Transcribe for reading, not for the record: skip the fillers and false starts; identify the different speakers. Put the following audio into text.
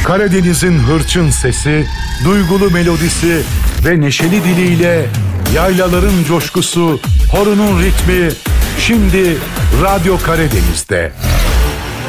Speaker 1: Karadeniz'in hırçın sesi, duygulu melodisi ve neşeli diliyle yaylaların coşkusu, horunun ritmi şimdi Radyo Karadeniz'de.